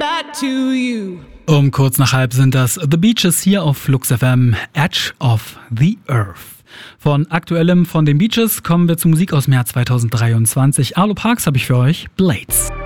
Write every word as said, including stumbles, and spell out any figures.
back to you. Um kurz nach halb sind das The Beaches hier auf Flux F M, Edge of the Earth. Von Aktuellem von den Beaches kommen wir zu Musik aus dem Jahr zweitausenddreiundzwanzig. Arlo Parks habe ich für euch, Blades.